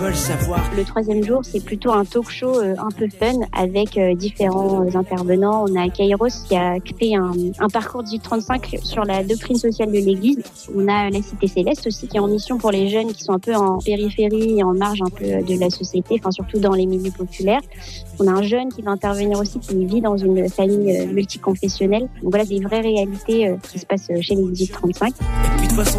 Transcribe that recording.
Le troisième jour, c'est plutôt un talk show un peu fun avec différents intervenants. On a Kairos qui a créé un parcours 1835 sur la doctrine sociale de l'Église. On a la Cité Céleste aussi qui est en mission pour les jeunes qui sont un peu en périphérie et en marge un peu de la société, enfin surtout dans les milieux populaires. On a un jeune qui va intervenir aussi qui vit dans une famille multiconfessionnelle. Donc voilà, des vraies réalités qui se passent chez les 1835.